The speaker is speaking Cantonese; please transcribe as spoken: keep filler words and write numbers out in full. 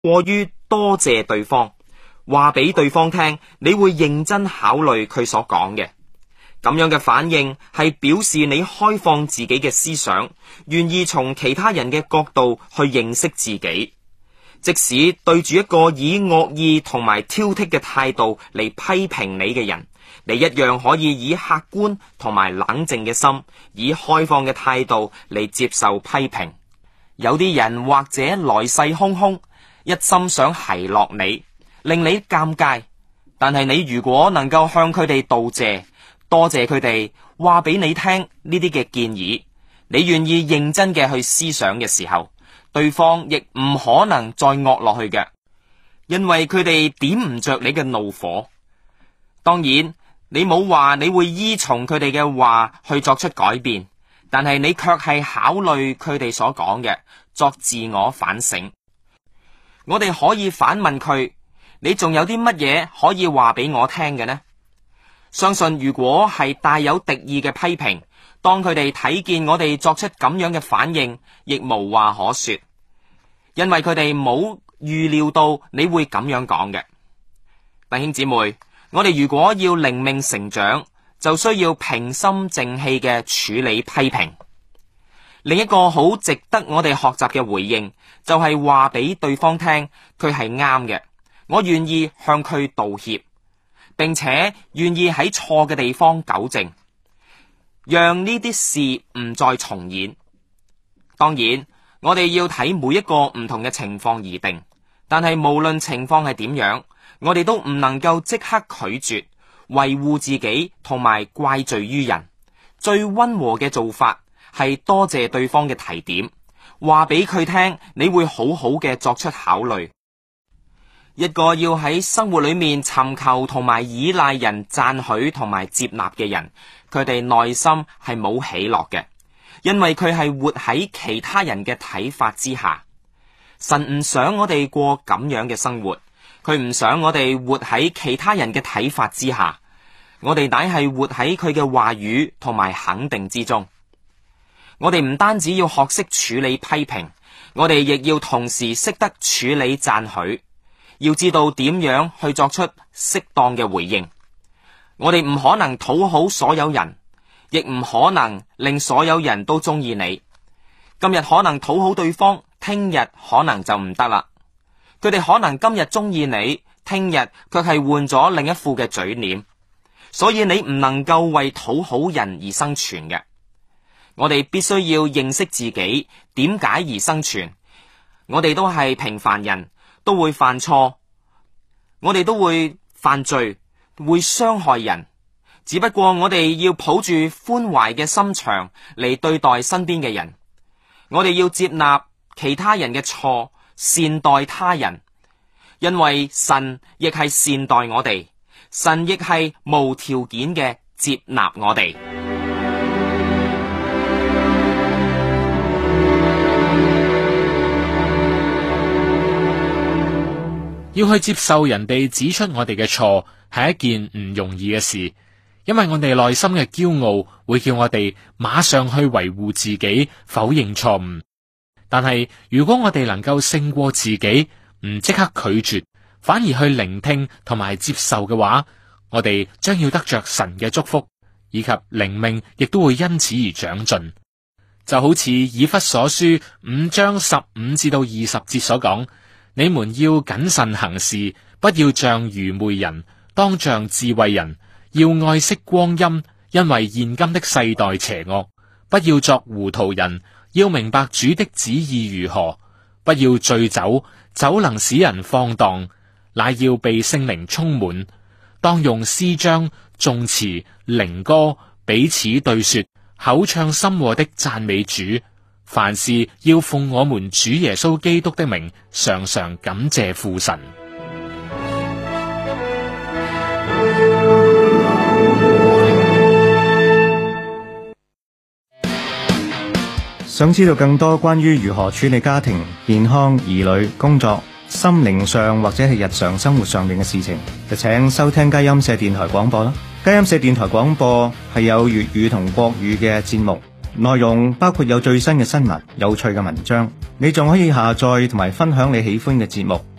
過於多謝對方，話俾對方聽，你會認真考慮佢所講嘅。咁樣嘅反應係表示你開放自己嘅思想，願意從其他人嘅角度去認識自己。即使對住一個以惡意同埋挑剔嘅態度嚟批評你嘅人，你一樣可以以客觀同埋冷靜嘅心，以開放嘅態度嚟接受批評。有啲人或者來勢洶洶，一心想奚落你，令你尷尬。但係你如果能夠向佢哋道謝，多謝佢哋話俾你聽呢啲嘅建議，你願意認真嘅去思想嘅時候，對方亦唔可能再惡落去嘅，因為佢哋點唔着你嘅怒火。當然，你冇話你會依從佢哋嘅話去作出改變，但係你卻係考慮佢哋所講嘅，作自我反省。我哋可以反問佢：你仲有啲乜嘢可以話俾我聽嘅呢？相信如果係帶有敵意嘅批評，當佢哋睇見我哋作出咁樣嘅反應，亦無話可說，因為佢哋冇預料到你會咁樣講嘅。弟兄姊妹，我哋如果要靈命成長，就需要平心靜氣嘅處理批評。另一個好值得我哋學習嘅回應，就係話俾對方聽佢係啱嘅，我願意向佢道歉，並且願意喺錯嘅地方糾正，讓呢啲事唔再重演。當然，我哋要睇每一個唔同嘅情況而定，但係無論情況係點樣，我哋都唔能夠即刻拒絕維護自己同埋怪罪於人。最溫和嘅做法係多謝對方嘅提點，話俾佢聽你會好好嘅作出考慮。一個要喺生活裏面尋求同埋依賴人讚許同埋接納嘅人，佢哋內心係冇喜樂嘅，因為佢係活喺其他人嘅睇法之下。神唔想我哋過咁樣嘅生活，佢唔想我哋活喺其他人嘅睇法之下，我哋乃係活喺佢嘅話語同埋肯定之中。我哋唔單止要學識處理批評，我哋亦要同時識得處理讚許。要知道點樣去作出適當嘅回應。我哋唔可能討好所有人，亦唔可能令所有人都中意你。今日可能討好對方，聽日可能就唔得啦。佢哋可能今日中意你，聽日卻係換咗另一副嘅嘴臉。所以你唔能夠為討好人而生存嘅。我哋必須要認識自己點解而生存。我哋都係平凡人，都會犯錯，我哋都會犯罪，會傷害人。只不過我哋要抱住寬懷嘅心腸嚟對待身邊嘅人。我哋要接納其他人嘅錯，善待他人，因為神亦係善待我哋，神亦係無條件嘅接納我哋。 要去接受人哋指出我哋嘅錯，係一件唔容易嘅事，因為我哋內心嘅驕傲會叫我哋馬上去維護自己，否認錯誤。但係如果我哋能夠勝過自己，唔即刻拒絕，反而去聆聽同埋接受嘅話，我哋將要得着神嘅祝福，以及靈命亦都會因此而長進。就好似以弗所書五章十五至到二十節所講，你們要謹慎行事，不要像愚昧人，當像智慧人，要愛惜光陰，因為現今的世代邪惡。不要作糊塗人，要明白主的旨意如何。不要醉酒，酒能使人放蕩，乃要被聖靈充滿。當用詩章、頌詞、靈歌彼此對說，口唱心和的讚美主。凡事要奉我們主耶穌基督的名，常常感謝父神。 想知道更多關於如何處理家庭、健康、兒女、工作、心靈上或者係日常生活上面嘅事情，就請收聽佳音社電台廣播啦。佳音社電台廣播係有粵語同國語嘅節目。 內容包括有最新嘅新聞、有趣嘅文章，你仲可以下載同埋分享你喜歡嘅節目。